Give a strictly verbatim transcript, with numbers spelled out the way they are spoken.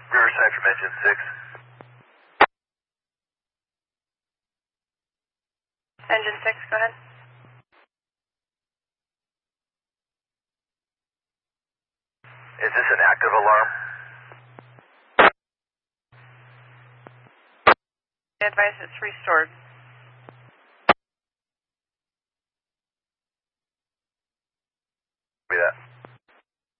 Riverside from engine six. Engine six, go ahead. Is this an active alarm? I advise it's restored.